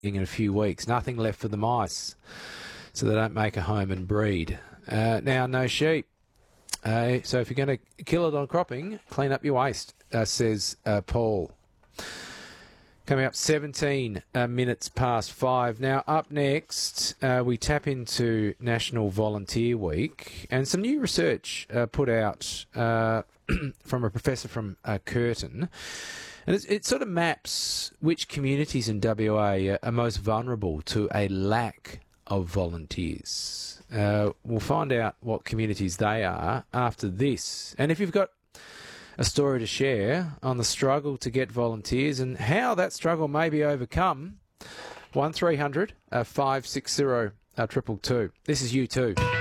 in a few weeks. Nothing left for the mice, so they don't make a home and breed. Now, no sheep. So if you're going to kill it on cropping, clean up your waste, says Paul. Coming up 17 minutes past 5. Now, up next, we tap into National Volunteer Week and some new research put out from a professor from Curtin. And it sort of maps which communities in WA are most vulnerable to a lack of volunteers. We'll find out what communities they are after this. And if you've got a story to share on the struggle to get volunteers and how that struggle may be overcome, 1300 560 222. This is U2.